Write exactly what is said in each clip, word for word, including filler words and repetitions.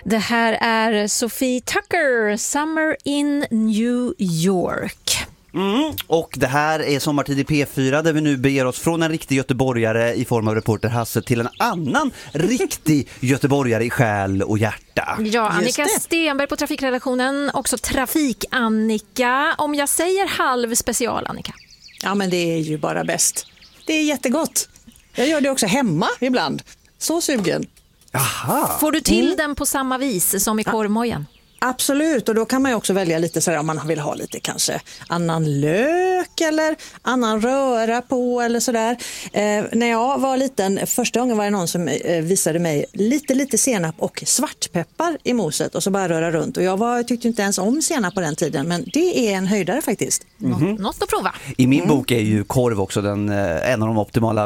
Det här är Sophie Tucker, Summer in New York. Mm, och det här är Sommartid i P fyra där vi nu beger oss från en riktig göteborgare i form av reporter Hasse till en annan riktig göteborgare i själ och hjärta. Ja, Annika Stenberg på trafikredaktionen, också Trafik-Annika. Om jag säger halv special, Annika. Ja, men det är ju bara bäst. Det är jättegott. Jag gör det också hemma ibland. Så sugen. Aha. Får du till Mm. den på samma vis som i korvmojen? Absolut, och då kan man ju också välja lite sådär om man vill ha lite kanske annan lök eller annan röra på eller sådär. Eh, när jag var liten, första gången var det någon som eh, visade mig lite lite senap och svartpeppar i moset och så bara röra runt. Och jag var, tyckte inte ens om senap på den tiden, men det är en höjdare faktiskt. Mm-hmm. Något att prova. I min mm. bok är ju korv också den, en av de optimala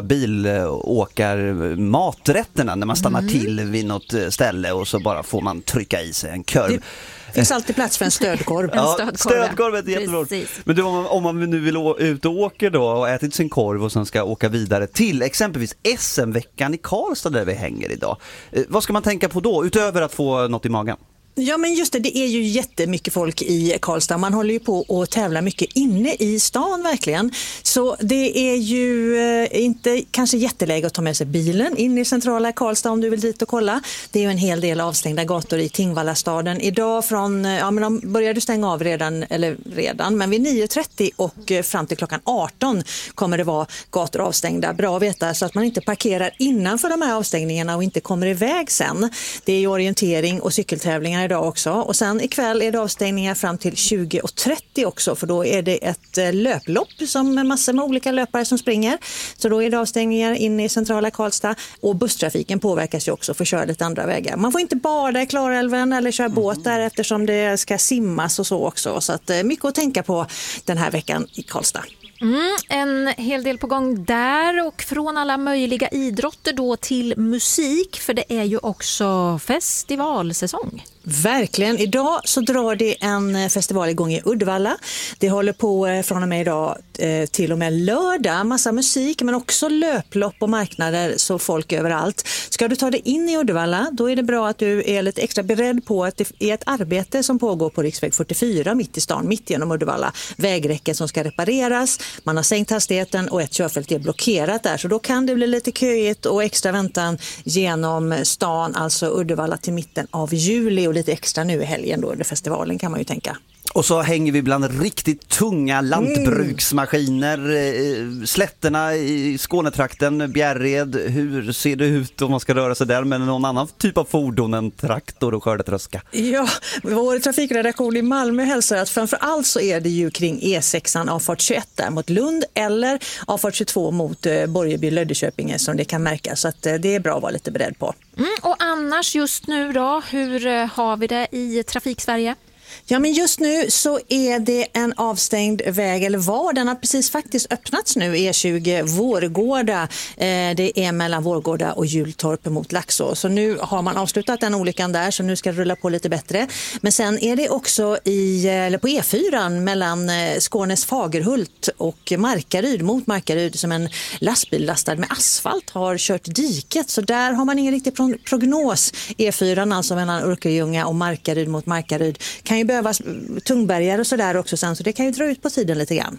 bilåkar maträtterna när man stannar mm. till vid något ställe och så bara får man trycka i sig en korv. Det finns alltid plats för en stödkorv. Ja, stödkorv, stödkorv är jättebra. Men du, om, man, om man nu vill å, ut och åka då och ätit sin korv och sen ska åka vidare till exempelvis S M-veckan i Karlstad där vi hänger idag. Eh, vad ska man tänka på då utöver att få något i magen? Ja, men just det, det är ju jättemycket folk i Karlstad. Man håller ju på att tävla mycket inne i stan verkligen. Så det är ju eh, inte kanske jätteläge att ta med sig bilen in i centrala Karlstad om du vill dit och kolla. Det är ju en hel del avstängda gator i Tingvallastaden. Idag från, ja men de började stänga av redan, eller redan, men vid nio trettio och fram till klockan arton kommer det vara gator avstängda. Bra att veta så att man inte parkerar innanför de här avstängningarna och inte kommer iväg sen. Det är ju orientering och cykeltävlingar idag också. Och sen ikväll är det avstängningar fram till tjugo trettio också, för då är det ett löplopp som med massor med olika löpare som springer. Så då är det avstängningar in i centrala Karlstad och busstrafiken påverkas ju också för att köra lite andra vägar. Man får inte bada i Klarälven eller köra båt där eftersom det ska simmas och så också. Så att mycket att tänka på den här veckan i Karlstad. Mm, en hel del på gång där och från alla möjliga idrotter då till musik, för det är ju också festivalsäsong. Verkligen. Idag så drar det en festival igång i Uddevalla. Det håller på från och med idag till och med lördag. Massa musik men också löplopp och marknader så folk överallt. Ska du ta dig in i Uddevalla, då är det bra att du är lite extra beredd på att det är ett arbete som pågår på riksväg fyrtiofyra mitt i stan, mitt genom Uddevalla. Vägräcken som ska repareras. Man har sänkt hastigheten och ett körfält är blockerat där. Så då kan det bli lite köigt och extra väntan genom stan, alltså Uddevalla till mitten av juli och lite extra nu i helgen då under festivalen kan man ju tänka. Och så hänger vi bland riktigt tunga lantbruksmaskiner, mm. slätterna i Skånetrakten, Bjärred. Hur ser det ut om man ska röra sig där med någon annan typ av fordon än traktor och skördetröska? Ja, vår trafikredaktion i Malmö hälsar att framförallt så är det ju kring E sexan avfart tjugoett där mot Lund eller avfart tjugotvå mot Borgeby, Löddeköpinge som det kan märkas. Så att det är bra att vara lite beredd på. Mm, och annars just nu då, hur har vi det i Trafiksverige? Ja, men just nu så är det en avstängd väg, eller var den har precis faktiskt öppnats nu, E tjugo Vårgårda. Eh, det är mellan Vårgårda och Hjultorp mot Laxå. Så nu har man avslutat den olyckan där, så nu ska det rulla på lite bättre. Men sen är det också i, eller på E fyran mellan Skånes Fagerhult och Markaryd mot Markaryd som en lastbil lastad med asfalt har kört diket. Så där har man ingen riktig prognos. E fyran alltså mellan Örkelljunga och Markaryd mot Markaryd kan ju behövas tungbergare och sådär också sen, så det kan ju dra ut på tiden lite grann.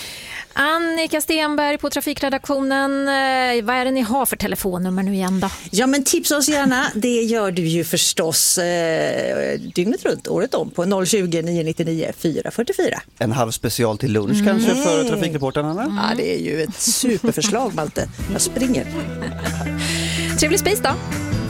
Annika Stenberg på trafikredaktionen, vad är det ni har för telefonnummer nu igen då? Ja, men tipsa oss gärna, det gör du ju förstås eh, dygnet runt, året om på noll tjugo, nio nittionio, fyra fyrtiofyra. En halv special till lunch mm. kanske för trafikreporten, eller? Mm. Ja, det är ju ett superförslag, Malte. Jag springer. Trevlig spis då!